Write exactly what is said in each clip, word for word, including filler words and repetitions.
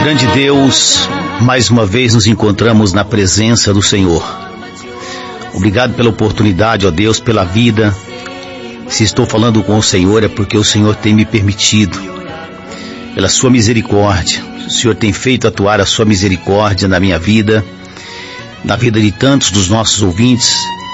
Grande Deus, mais uma vez nos encontramos na presença do Senhor. Obrigado pela oportunidade, ó Deus, pela vida. Se estou falando com o Senhor é porque o Senhor tem me permitido, pela sua misericórdia. O Senhor tem feito atuar a sua misericórdia na minha vida, na vida de tantos dos nossos ouvintes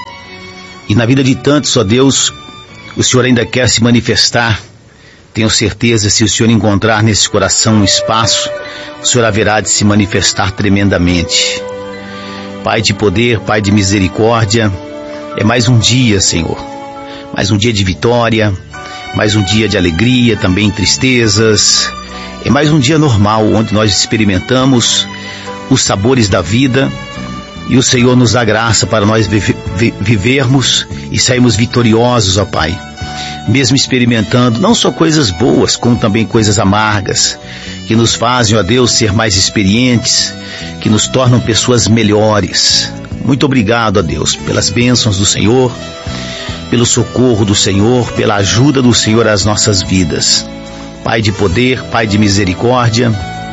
e na vida de tantos, ó Deus, o Senhor ainda quer se manifestar. Tenho certeza, se o Senhor encontrar nesse coração um espaço, o Senhor haverá de se manifestar tremendamente. Pai de poder, Pai de misericórdia, é mais um dia, Senhor. Mais um dia de vitória, mais um dia de alegria, também tristezas. É mais um dia normal, onde nós experimentamos os sabores da vida e o Senhor nos dá graça para nós vivermos e sairmos vitoriosos, ó Pai. Mesmo experimentando não só coisas boas, como também coisas amargas, que nos fazem, ó Deus, ser mais experientes, que nos tornam pessoas melhores. Muito obrigado, ó Deus, pelas bênçãos do Senhor, pelo socorro do Senhor, pela ajuda do Senhor às nossas vidas. Pai de poder, Pai de misericórdia,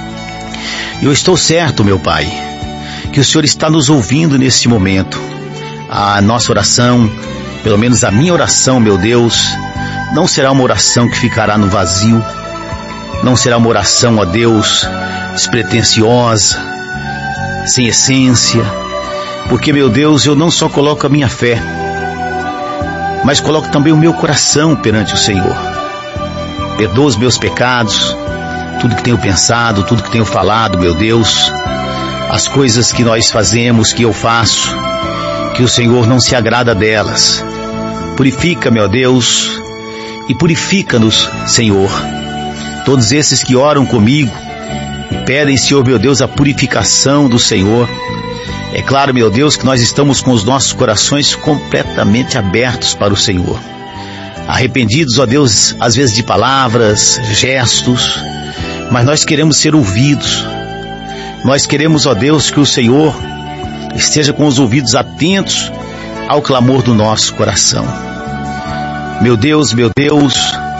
eu estou certo, meu Pai, que o Senhor está nos ouvindo neste momento. A nossa oração, pelo menos a minha oração, meu Deus, não será uma oração que ficará no vazio, não será uma oração, ó Deus, despretensiosa, sem essência, porque, meu Deus, eu não só coloco a minha fé, mas coloco também o meu coração perante o Senhor. Perdoa os meus pecados, tudo que tenho pensado, tudo que tenho falado, meu Deus, as coisas que nós fazemos, que eu faço, que o Senhor não se agrada delas. Purifica-me, ó Deus, e purifica-nos, Senhor. Todos esses que oram comigo, pedem, Senhor, meu Deus, a purificação do Senhor. É claro, meu Deus, que nós estamos com os nossos corações completamente abertos para o Senhor. Arrependidos, ó Deus, às vezes de palavras, gestos, mas nós queremos ser ouvidos. Nós queremos, ó Deus, que o Senhor esteja com os ouvidos atentos ao clamor do nosso coração. Meu Deus, meu Deus,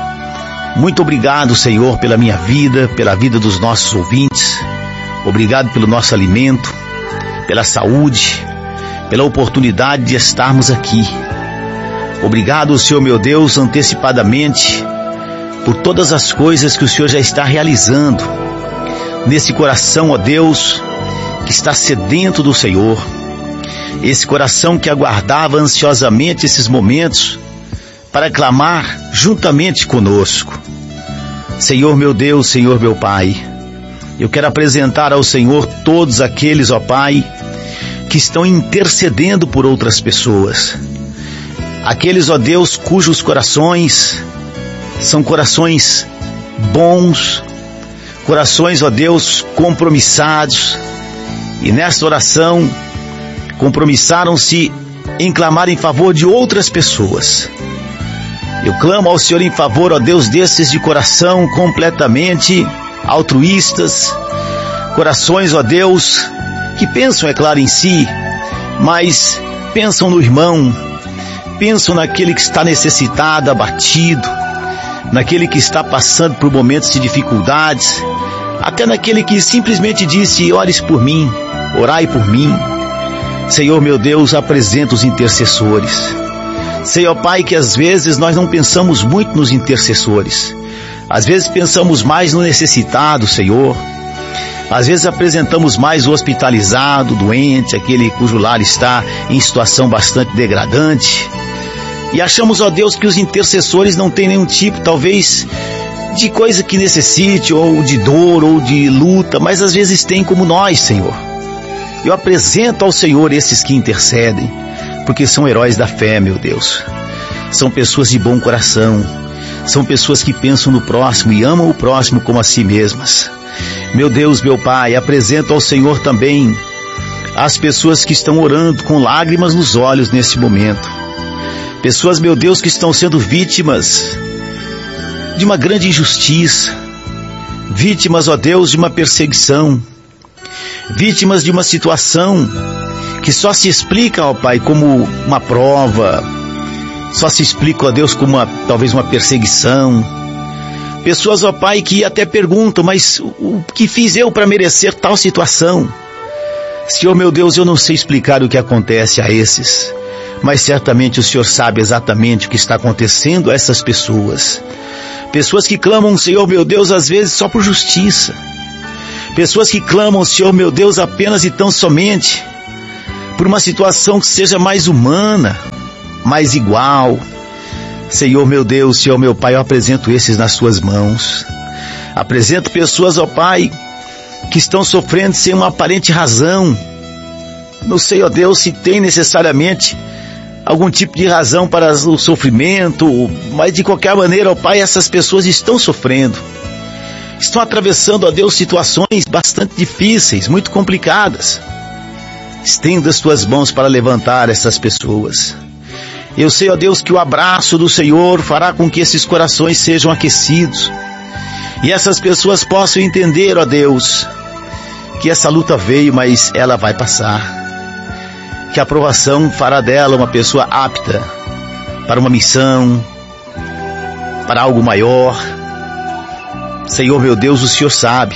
muito obrigado, Senhor, pela minha vida, pela vida dos nossos ouvintes. Obrigado pelo nosso alimento, pela saúde, pela oportunidade de estarmos aqui. Obrigado, Senhor, meu Deus, antecipadamente, por todas as coisas que o Senhor já está realizando nesse coração, ó Deus, que está sedento do Senhor. Esse coração que aguardava ansiosamente esses momentos para clamar juntamente conosco. Senhor meu Deus, Senhor meu Pai, eu quero apresentar ao Senhor todos aqueles, ó Pai, que estão intercedendo por outras pessoas. Aqueles, ó Deus, cujos corações são corações bons, corações, ó Deus, compromissados, e nesta oração compromissaram-se em clamar em favor de outras pessoas. Eu clamo ao Senhor em favor, ó Deus, desses de coração completamente altruístas, corações, ó Deus, que pensam, é claro, em si, mas pensam no irmão, pensam naquele que está necessitado, abatido, naquele que está passando por momentos de dificuldades, até naquele que simplesmente disse: ores por mim, orai por mim. Senhor meu Deus, apresenta os intercessores. Sei, ó Pai, que às vezes nós não pensamos muito nos intercessores. Às vezes pensamos mais no necessitado, Senhor. Às vezes apresentamos mais o hospitalizado, o doente, aquele cujo lar está em situação bastante degradante. E achamos, ó Deus, que os intercessores não têm nenhum tipo, talvez, de coisa que necessite, ou de dor, ou de luta, mas às vezes tem como nós, Senhor. Eu apresento ao Senhor esses que intercedem, porque são heróis da fé, meu Deus. São pessoas de bom coração, são pessoas que pensam no próximo e amam o próximo como a si mesmas. Meu Deus, meu Pai, apresento ao Senhor também as pessoas que estão orando com lágrimas nos olhos neste momento. Pessoas, meu Deus, que estão sendo vítimas de uma grande injustiça, vítimas, ó Deus, de uma perseguição, vítimas de uma situação que só se explica, ó Pai, como uma prova, só se explica, ó Deus, como uma, talvez uma perseguição, Pessoas, ó Pai, que até perguntam, mas o que fiz eu para merecer tal situação? Senhor meu Deus, eu não sei explicar o que acontece a esses, mas certamente o Senhor sabe exatamente o que está acontecendo a essas pessoas. Pessoas que clamam, Senhor meu Deus, às vezes só por justiça. Pessoas que clamam, Senhor meu Deus, apenas e tão somente por uma situação que seja mais humana, mais igual. Senhor meu Deus, Senhor meu Pai, eu apresento esses nas suas mãos. Apresento pessoas, ó Pai, que estão sofrendo sem uma aparente razão. Não sei, ó Deus, se tem necessariamente algum tipo de razão para o sofrimento, mas de qualquer maneira, ó Pai, essas pessoas estão sofrendo. Estão atravessando, ó Deus, situações bastante difíceis, muito complicadas. Estenda as tuas mãos para levantar essas pessoas. Eu sei, ó Deus, que o abraço do Senhor fará com que esses corações sejam aquecidos. E essas pessoas possam entender, ó Deus, que essa luta veio, mas ela vai passar. Que a aprovação fará dela uma pessoa apta para uma missão, para algo maior. Senhor meu Deus, o Senhor sabe.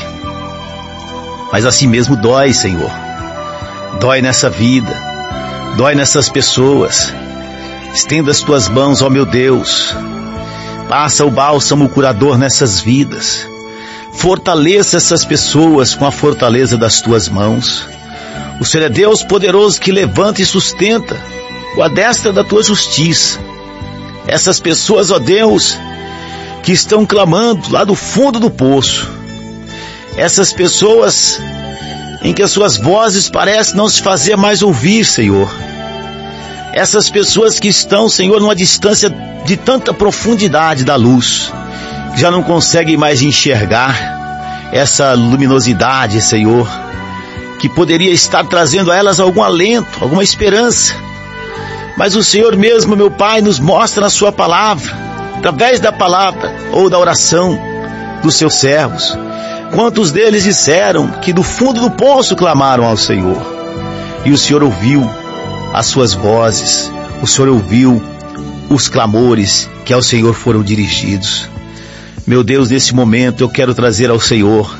Mas assim mesmo dói, Senhor. Dói nessa vida, dói nessas pessoas. Estenda as tuas mãos, ó meu Deus. Passa o bálsamo curador nessas vidas. Fortaleça essas pessoas com a fortaleza das tuas mãos. O Senhor é Deus poderoso que levanta e sustenta com a destra da tua justiça. Essas pessoas, ó Deus, que estão clamando lá do fundo do poço. Essas pessoas em que as suas vozes parecem não se fazer mais ouvir, Senhor. Essas pessoas que estão, Senhor, numa distância de tanta profundidade da luz, que já não conseguem mais enxergar essa luminosidade, Senhor, que poderia estar trazendo a elas algum alento, alguma esperança. Mas o Senhor mesmo, meu Pai, nos mostra na sua palavra, através da palavra ou da oração dos seus servos, quantos deles disseram que do fundo do poço clamaram ao Senhor, e o Senhor ouviu as suas vozes, o Senhor ouviu os clamores que ao Senhor foram dirigidos. Meu Deus, nesse momento eu quero trazer ao Senhor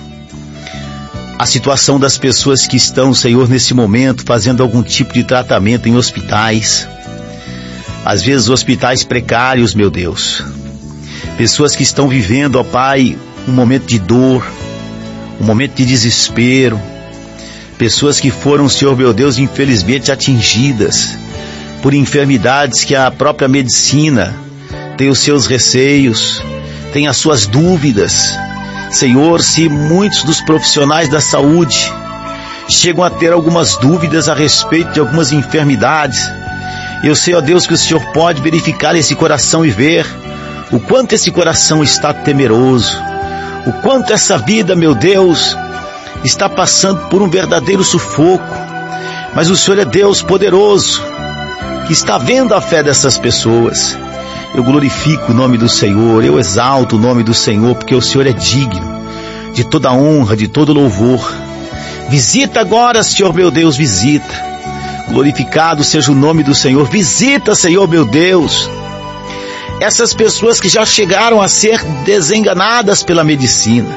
a situação das pessoas que estão, Senhor, nesse momento fazendo algum tipo de tratamento em hospitais, às vezes hospitais precários, meu Deus. Pessoas que estão vivendo, ó Pai, um momento de dor, um momento de desespero. Pessoas que foram, Senhor meu Deus, infelizmente atingidas por enfermidades que a própria medicina tem os seus receios, tem as suas dúvidas. Senhor, se muitos dos profissionais da saúde chegam a ter algumas dúvidas a respeito de algumas enfermidades, eu sei, ó Deus, que o Senhor pode verificar esse coração e ver o quanto esse coração está temeroso, o quanto essa vida, meu Deus, está passando por um verdadeiro sufoco. Mas o Senhor é Deus poderoso, que está vendo a fé dessas pessoas. Eu glorifico o nome do Senhor, eu exalto o nome do Senhor, porque o Senhor é digno de toda honra, de todo louvor. Visita agora, Senhor meu Deus, visita. Glorificado seja o nome do Senhor. Visita, Senhor meu Deus, essas pessoas que já chegaram a ser desenganadas pela medicina,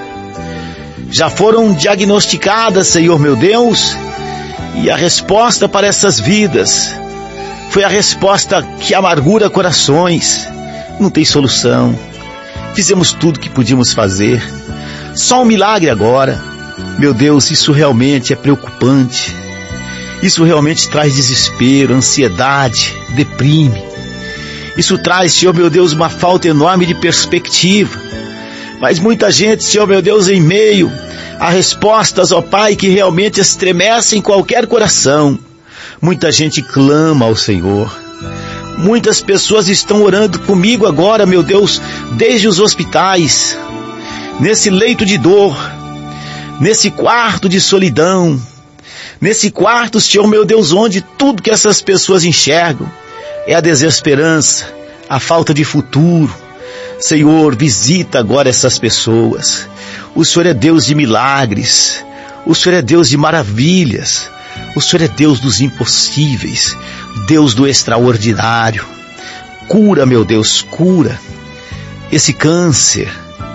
já foram diagnosticadas, Senhor meu Deus, e a resposta para essas vidas foi a resposta que amargura corações. Não tem solução. Fizemos tudo o que podíamos fazer. Só um milagre agora. Meu Deus, isso realmente é preocupante. Isso realmente traz desespero, ansiedade, deprime. Isso traz, Senhor meu Deus, uma falta enorme de perspectiva. Mas muita gente, Senhor meu Deus, em meio a respostas, ó Pai, que realmente estremecem qualquer coração, muita gente clama ao Senhor. Muitas pessoas estão orando comigo agora, meu Deus, desde os hospitais, nesse leito de dor, nesse quarto de solidão, nesse quarto, Senhor meu Deus, onde tudo que essas pessoas enxergam é a desesperança, a falta de futuro. Senhor, visita agora essas pessoas. O Senhor é Deus de milagres, o Senhor é Deus de maravilhas, o Senhor é Deus dos impossíveis, Deus do extraordinário. Cura, meu Deus, cura esse câncer.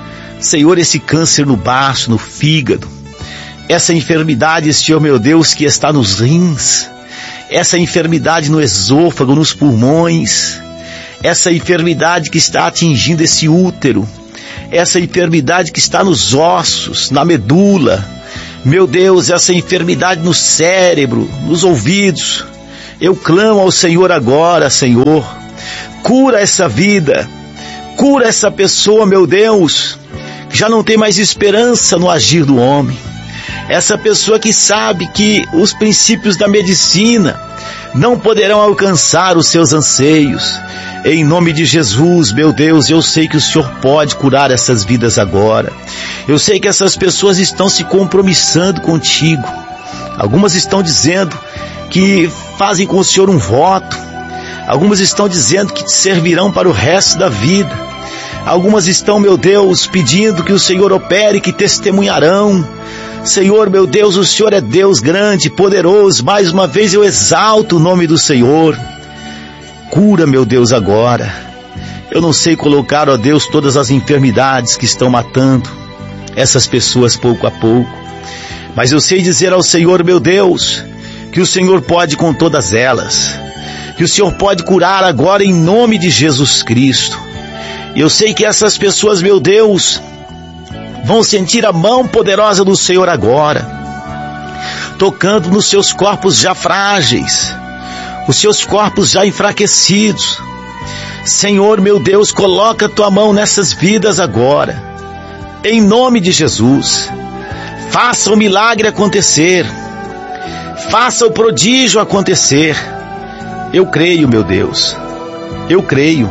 Senhor, esse câncer no baço, no fígado, essa enfermidade, Senhor meu Deus, que está nos rins, essa enfermidade no esôfago, nos pulmões, essa enfermidade que está atingindo esse útero, essa enfermidade que está nos ossos, na medula, meu Deus, essa enfermidade no cérebro, nos ouvidos, eu clamo ao Senhor agora, Senhor, cura essa vida, cura essa pessoa, meu Deus, que já não tem mais esperança no agir do homem, essa pessoa que sabe que os princípios da medicina não poderão alcançar os seus anseios. Em nome de Jesus, meu Deus, eu sei que o Senhor pode curar essas vidas agora. Eu sei que essas pessoas estão se compromissando contigo. Algumas estão dizendo que fazem com o Senhor um voto. Algumas estão dizendo que te servirão para o resto da vida. Algumas estão, meu Deus, pedindo que o Senhor opere, que testemunharão. Senhor, meu Deus, o Senhor é Deus grande, poderoso. Mais uma vez eu exalto o nome do Senhor. Cura, meu Deus, agora. Eu não sei colocar, ó Deus, todas as enfermidades que estão matando essas pessoas pouco a pouco. Mas eu sei dizer ao Senhor, meu Deus, que o Senhor pode com todas elas. Que o Senhor pode curar agora em nome de Jesus Cristo. E eu sei que essas pessoas, meu Deus, vão sentir a mão poderosa do Senhor agora, tocando nos seus corpos já frágeis, os seus corpos já enfraquecidos. Senhor, meu Deus, coloca a tua mão nessas vidas agora, em nome de Jesus. Faça o milagre acontecer, faça o prodígio acontecer. Eu creio, meu Deus, eu creio,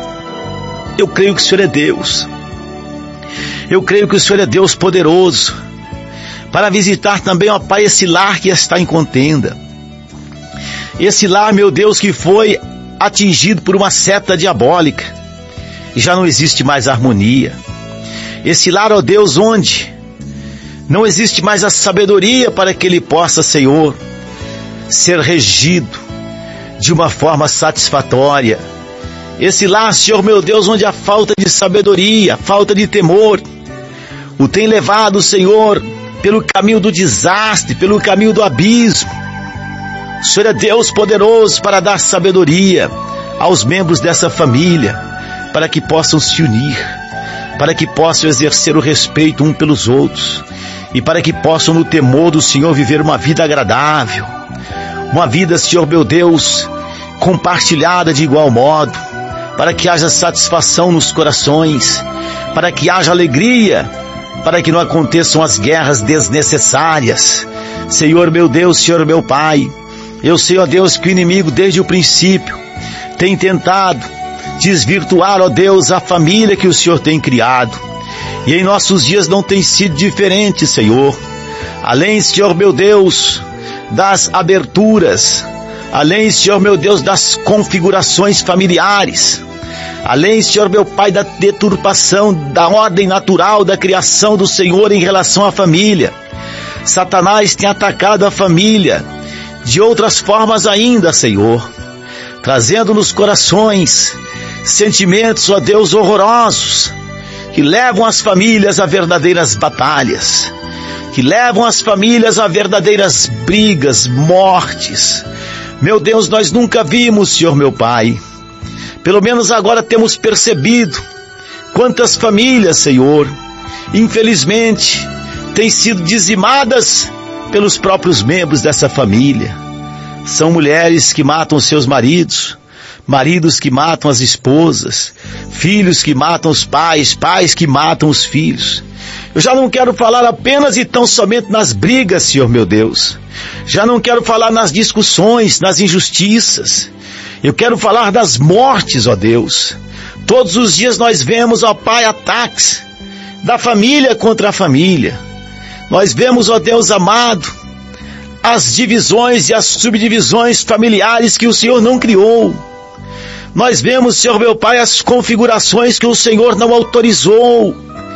eu creio que o Senhor é Deus. Eu creio que o Senhor é Deus poderoso para visitar também, ó Pai, esse lar que está em contenda. Esse lar, meu Deus, que foi atingido por uma seta diabólica e já não existe mais harmonia. Esse lar, ó Deus, onde não existe mais a sabedoria para que ele possa, Senhor, ser regido de uma forma satisfatória. Esse lar, Senhor meu Deus, onde a falta de sabedoria, a falta de temor, o tem levado, Senhor, pelo caminho do desastre, pelo caminho do abismo. O Senhor é Deus poderoso para dar sabedoria aos membros dessa família, para que possam se unir, para que possam exercer o respeito um pelos outros, e para que possam, no temor do Senhor, viver uma vida agradável, uma vida, Senhor meu Deus, compartilhada de igual modo, para que haja satisfação nos corações, para que haja alegria, para que não aconteçam as guerras desnecessárias. Senhor meu Deus, Senhor meu Pai, eu sei, ó Deus, que o inimigo desde o princípio tem tentado desvirtuar, ó Deus, a família que o Senhor tem criado, e em nossos dias não tem sido diferente, Senhor. Além, Senhor meu Deus, das aberturas, além, Senhor meu Deus, das configurações familiares, além, Senhor meu Pai, da deturpação da ordem natural da criação do Senhor em relação à família, Satanás tem atacado a família de outras formas ainda, Senhor, trazendo nos corações sentimentos, ó Deus, horrorosos, que levam as famílias a verdadeiras batalhas, que levam as famílias a verdadeiras brigas, mortes. Meu Deus, nós nunca vimos, Senhor meu Pai, pelo menos agora temos percebido quantas famílias, Senhor, infelizmente, têm sido dizimadas pelos próprios membros dessa família. São mulheres que matam seus maridos, maridos que matam as esposas, filhos que matam os pais, pais que matam os filhos. Eu já não quero falar apenas e tão somente nas brigas, Senhor meu Deus. Já não quero falar nas discussões, nas injustiças. Eu quero falar das mortes, ó Deus. Todos os dias nós vemos, ó Pai, ataques da família contra a família. Nós vemos, ó Deus amado, as divisões e as subdivisões familiares que o Senhor não criou. Nós vemos, Senhor meu Pai, as configurações que o Senhor não autorizou.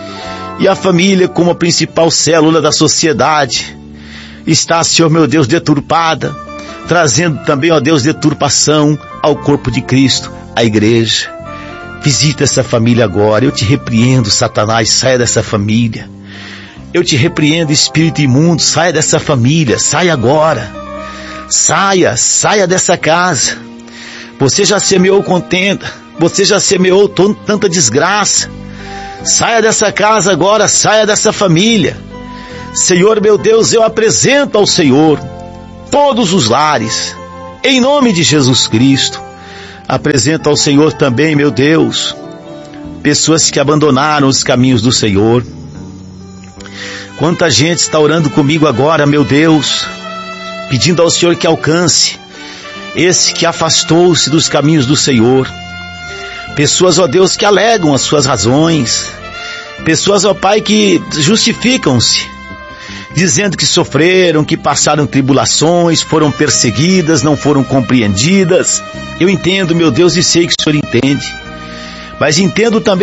E a família, como a principal célula da sociedade, está, Senhor meu Deus, deturpada, trazendo também, ó Deus, deturpação ao corpo de Cristo, a igreja. Visita essa família agora. Eu te repreendo, Satanás, saia dessa família. Eu te repreendo, espírito imundo, saia dessa família, saia agora. Saia, saia dessa casa. Você já semeou contenda, você já semeou tanta desgraça. Saia dessa casa agora, saia dessa família. Senhor meu Deus, eu apresento ao Senhor todos os lares, em nome de Jesus Cristo. Apresento ao Senhor também, meu Deus, pessoas que abandonaram os caminhos do Senhor. Quanta gente está orando comigo agora, meu Deus, pedindo ao Senhor que alcance esse que afastou-se dos caminhos do Senhor. Pessoas, ó Deus, que alegam as suas razões. Pessoas, ó Pai, que justificam-se, dizendo que sofreram, que passaram tribulações, foram perseguidas, não foram compreendidas. Eu entendo, meu Deus, e sei que o Senhor entende. Mas entendo também